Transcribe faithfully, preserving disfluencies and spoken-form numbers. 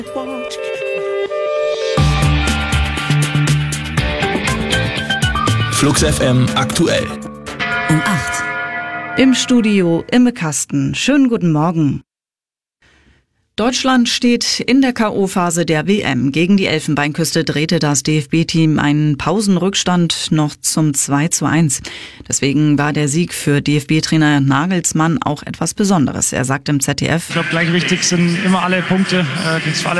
Flux F M aktuell. Um acht. Im Studio Imme Kasten. Schönen guten Morgen. Deutschland steht in der K O-Phase der W M. Gegen die Elfenbeinküste drehte das D F B-Team einen Pausenrückstand noch zum zwei zu eins. Deswegen war der Sieg für D F B-Trainer Nagelsmann auch etwas Besonderes. Er sagt im Z D F: Ich glaube, gleich wichtig sind immer alle Punkte. Äh,